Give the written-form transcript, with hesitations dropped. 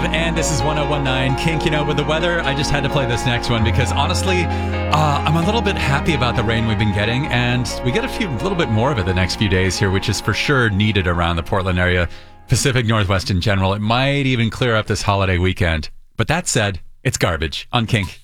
And this is 1019 Kink. With the weather, I just had to play this next one because honestly, I'm a little bit happy about the rain we've been getting, and we get a little bit more of it the next few days here, which is for sure needed around the Portland area, Pacific Northwest in general. It might even clear up this holiday weekend. But that said, it's garbage on Kink.